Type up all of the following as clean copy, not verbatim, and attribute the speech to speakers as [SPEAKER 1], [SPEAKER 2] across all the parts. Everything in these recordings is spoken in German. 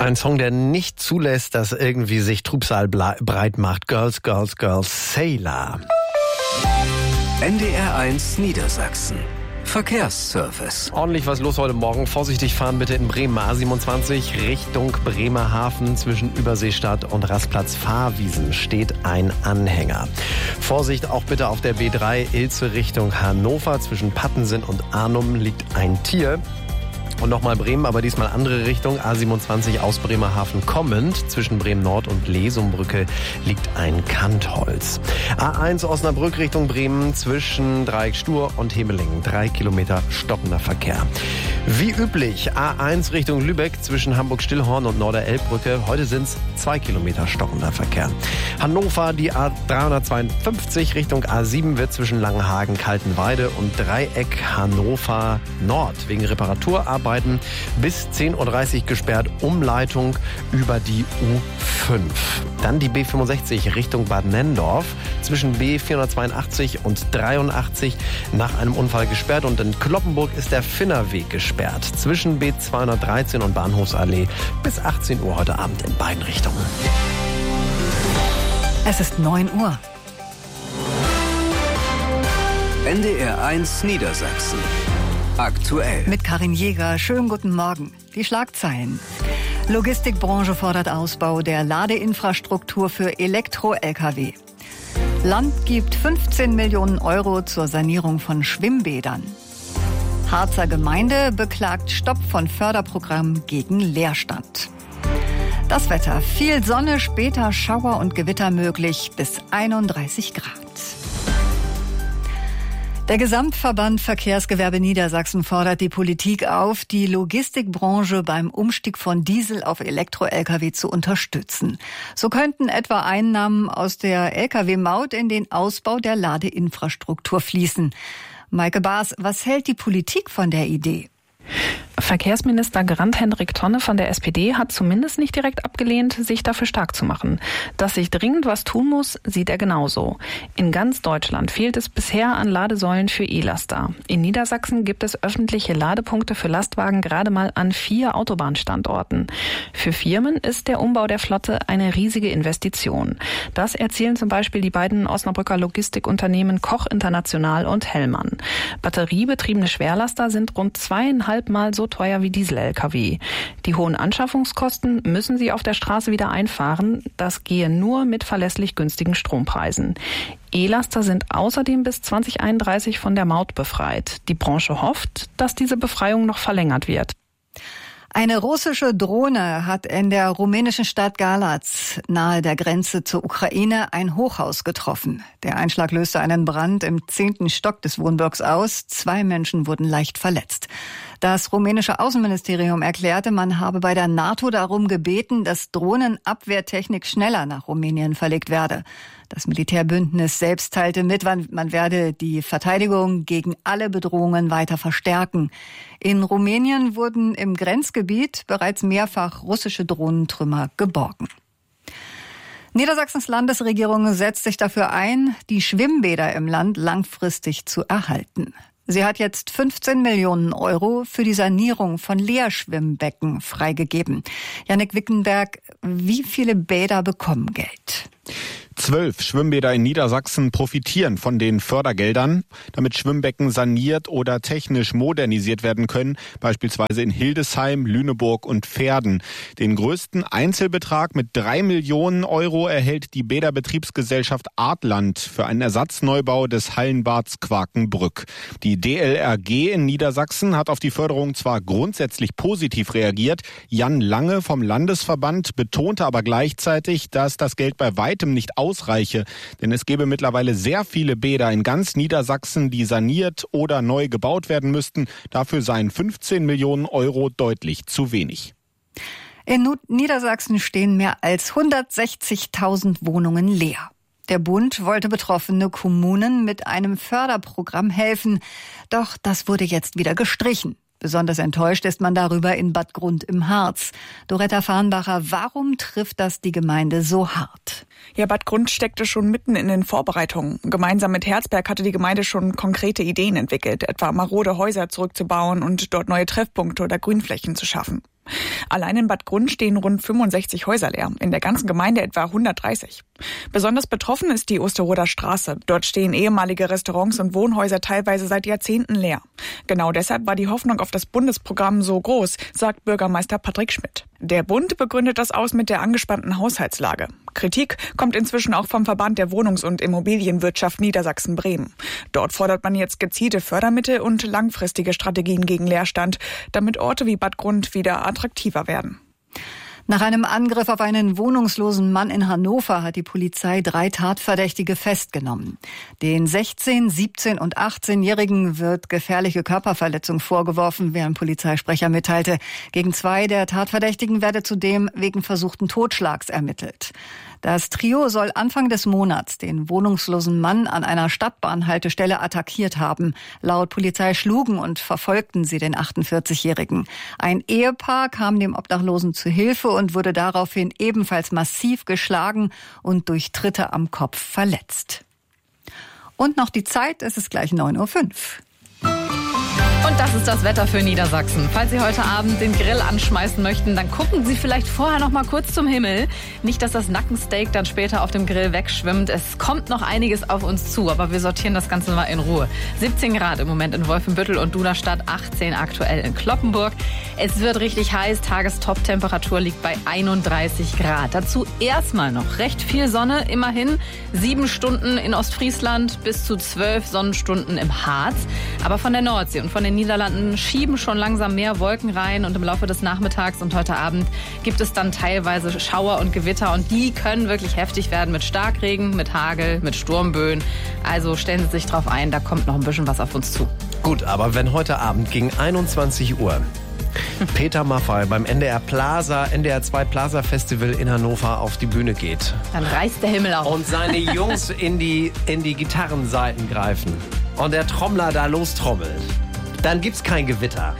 [SPEAKER 1] Ein Song, der nicht zulässt, dass irgendwie sich Trübsal breit macht. Girls, Girls, Girls, Sailor.
[SPEAKER 2] NDR1 Niedersachsen. Verkehrsservice.
[SPEAKER 1] Ordentlich was los heute Morgen. Vorsichtig fahren bitte in Bremen A27 Richtung Bremerhaven. Zwischen Überseestadt und Rastplatz Fahrwiesen steht ein Anhänger. Vorsicht auch bitte auf der B3 Ilze Richtung Hannover. Zwischen Pattensen und Arnum liegt ein Tier. Und nochmal Bremen, aber diesmal andere Richtung. A27 aus Bremerhaven kommend. Zwischen Bremen Nord und Lesumbrücke liegt ein Kantholz. A1 Osnabrück Richtung Bremen zwischen Dreieck Stur und Hemelingen. 3 Kilometer stockender Verkehr. Wie üblich A1 Richtung Lübeck zwischen Hamburg-Stillhorn und Norderelbbrücke. Heute sind es 2 Kilometer stockender Verkehr. Hannover, die A352 Richtung A7 wird zwischen Langenhagen, Kaltenweide und Dreieck Hannover Nord wegen Reparaturarbeiten bis 10.30 Uhr gesperrt, Umleitung über die U5. Dann die B65 Richtung Bad Nenndorf zwischen B482 und 83 nach einem Unfall gesperrt und in Cloppenburg ist der Finnerweg gesperrt zwischen B213 und Bahnhofsallee bis 18 Uhr heute Abend in beiden Richtungen.
[SPEAKER 3] Es ist 9 Uhr.
[SPEAKER 2] NDR1 Niedersachsen. Aktuell.
[SPEAKER 3] Mit Karin Jäger. Schönen guten Morgen. Die Schlagzeilen. Logistikbranche fordert Ausbau der Ladeinfrastruktur für Elektro-Lkw. Land gibt 15 Millionen Euro zur Sanierung von Schwimmbädern. Harzer Gemeinde beklagt Stopp von Förderprogramm gegen Leerstand. Das Wetter. Viel Sonne, später Schauer und Gewitter möglich bis 31 Grad. Der Gesamtverband Verkehrsgewerbe Niedersachsen fordert die Politik auf, die Logistikbranche beim Umstieg von Diesel auf Elektro-Lkw zu unterstützen. So könnten etwa Einnahmen aus der Lkw-Maut in den Ausbau der Ladeinfrastruktur fließen. Maike Baas, was hält die Politik von der Idee?
[SPEAKER 4] Verkehrsminister Grant-Hendrik Tonne von der SPD hat zumindest nicht direkt abgelehnt, sich dafür stark zu machen. Dass sich dringend was tun muss, sieht er genauso. In ganz Deutschland fehlt es bisher an Ladesäulen für E-Laster. In Niedersachsen gibt es öffentliche Ladepunkte für Lastwagen gerade mal an 4 Autobahnstandorten. Für Firmen ist der Umbau der Flotte eine riesige Investition. Das erzählen zum Beispiel die beiden Osnabrücker Logistikunternehmen Koch International und Hellmann. Batteriebetriebene Schwerlaster sind rund 2,5 Mal so teuer wie Diesel-Lkw. Die hohen Anschaffungskosten müssen sie auf der Straße wieder einfahren. Das gehe nur mit verlässlich günstigen Strompreisen. E-Laster sind außerdem bis 2031 von der Maut befreit. Die Branche hofft, dass diese Befreiung noch verlängert wird.
[SPEAKER 3] Eine russische Drohne hat in der rumänischen Stadt Galați nahe der Grenze zur Ukraine ein Hochhaus getroffen. Der Einschlag löste einen Brand im 10. Stock des Wohnblocks aus. 2 Menschen wurden leicht verletzt. Das rumänische Außenministerium erklärte, man habe bei der NATO darum gebeten, dass Drohnenabwehrtechnik schneller nach Rumänien verlegt werde. Das Militärbündnis selbst teilte mit, man werde die Verteidigung gegen alle Bedrohungen weiter verstärken. In Rumänien wurden im Grenzgebiet bereits mehrfach russische Drohnentrümmer geborgen. Niedersachsens Landesregierung setzt sich dafür ein, die Schwimmbäder im Land langfristig zu erhalten. Sie hat jetzt 15 Millionen Euro für die Sanierung von Leerschwimmbecken freigegeben. Jannik Wickenberg, wie viele Bäder bekommen Geld?
[SPEAKER 5] 12 Schwimmbäder in Niedersachsen profitieren von den Fördergeldern, damit Schwimmbecken saniert oder technisch modernisiert werden können, beispielsweise in Hildesheim, Lüneburg und Verden. Den größten Einzelbetrag mit 3 Millionen Euro erhält die Bäderbetriebsgesellschaft Artland für einen Ersatzneubau des Hallenbads Quakenbrück. Die DLRG in Niedersachsen hat auf die Förderung zwar grundsätzlich positiv reagiert, Jan Lange vom Landesverband betonte aber gleichzeitig, dass das Geld bei weitem nicht ausreiche, denn es gäbe mittlerweile sehr viele Bäder in ganz Niedersachsen, die saniert oder neu gebaut werden müssten. Dafür seien 15 Millionen Euro deutlich zu wenig.
[SPEAKER 3] In Niedersachsen stehen mehr als 160.000 Wohnungen leer. Der Bund wollte betroffene Kommunen mit einem Förderprogramm helfen, doch das wurde jetzt wieder gestrichen. Besonders enttäuscht ist man darüber in Bad Grund im Harz. Doretta Farnbacher, warum trifft das die Gemeinde so hart?
[SPEAKER 6] Ja, Bad Grund steckte schon mitten in den Vorbereitungen. Gemeinsam mit Herzberg hatte die Gemeinde schon konkrete Ideen entwickelt, etwa marode Häuser zurückzubauen und dort neue Treffpunkte oder Grünflächen zu schaffen. Allein in Bad Grund stehen rund 65 Häuser leer, in der ganzen Gemeinde etwa 130. Besonders betroffen ist die Osterroder Straße. Dort stehen ehemalige Restaurants und Wohnhäuser teilweise seit Jahrzehnten leer. Genau deshalb war die Hoffnung auf das Bundesprogramm so groß, sagt Bürgermeister Patrick Schmidt. Der Bund begründet das aus mit der angespannten Haushaltslage. Kritik kommt inzwischen auch vom Verband der Wohnungs- und Immobilienwirtschaft Niedersachsen-Bremen. Dort fordert man jetzt gezielte Fördermittel und langfristige Strategien gegen Leerstand, damit Orte wie Bad Grund wieder attraktiver werden.
[SPEAKER 3] Nach einem Angriff auf einen wohnungslosen Mann in Hannover hat die Polizei 3 Tatverdächtige festgenommen. Den 16-, 17- und 18-Jährigen wird gefährliche Körperverletzung vorgeworfen, wie ein Polizeisprecher mitteilte. Gegen 2 der Tatverdächtigen werde zudem wegen versuchten Totschlags ermittelt. Das Trio soll Anfang des Monats den wohnungslosen Mann an einer Stadtbahnhaltestelle attackiert haben. Laut Polizei schlugen und verfolgten sie den 48-Jährigen. Ein Ehepaar kam dem Obdachlosen zu Hilfe und wurde daraufhin ebenfalls massiv geschlagen und durch Tritte am Kopf verletzt. Und noch die Zeit, es ist gleich 9:05 Uhr.
[SPEAKER 4] Und das ist das Wetter für Niedersachsen. Falls Sie heute Abend den Grill anschmeißen möchten, dann gucken Sie vielleicht vorher noch mal kurz zum Himmel. Nicht, dass das Nackensteak dann später auf dem Grill wegschwimmt. Es kommt noch einiges auf uns zu, aber wir sortieren das Ganze mal in Ruhe. 17 Grad im Moment in Wolfenbüttel und Duderstadt, 18 aktuell in Cloppenburg. Es wird richtig heiß, Tagestop-Temperatur liegt bei 31 Grad. Dazu erstmal noch recht viel Sonne, immerhin 7 Stunden in Ostfriesland bis zu 12 Sonnenstunden im Harz. Aber von der Nordsee und von den Niederlanden schieben schon langsam mehr Wolken rein und im Laufe des Nachmittags und heute Abend gibt es dann teilweise Schauer und Gewitter und die können wirklich heftig werden mit Starkregen, mit Hagel, mit Sturmböen. Also stellen Sie sich drauf ein, da kommt noch ein bisschen was auf uns zu.
[SPEAKER 1] Gut, aber wenn heute Abend gegen 21 Uhr Peter Maffay beim NDR 2 Plaza Festival in Hannover auf die Bühne geht.
[SPEAKER 4] Dann reißt der Himmel auf.
[SPEAKER 1] Und seine Jungs in die Gitarrensaiten greifen und der Trommler da lostrommelt. Dann gibt's kein Gewitter.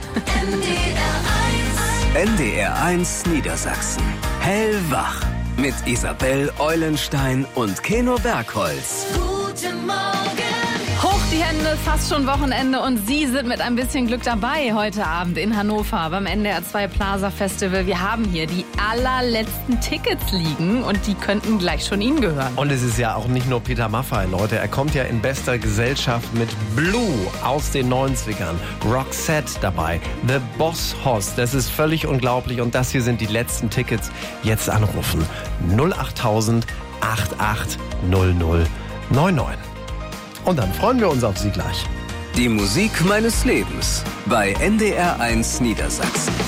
[SPEAKER 2] NDR 1 Niedersachsen. Hellwach. Mit Isabel Eulenstein und Keno Bergholz.
[SPEAKER 7] Guten Morgen.
[SPEAKER 4] Hoch die Hände, fast schon Wochenende und Sie sind mit ein bisschen Glück dabei heute Abend in Hannover beim NDR 2 Plaza Festival. Wir haben hier die allerletzten Tickets liegen und die könnten gleich schon Ihnen gehören.
[SPEAKER 1] Und es ist ja auch nicht nur Peter Maffay, Leute. Er kommt ja in bester Gesellschaft mit Blue aus den 90ern. Roxette dabei, The Boss Hoss. Das ist völlig unglaublich und das hier sind die letzten Tickets. Jetzt anrufen. 08000 88 0099. Und dann freuen wir uns auf Sie gleich.
[SPEAKER 2] Die Musik meines Lebens bei NDR 1 Niedersachsen.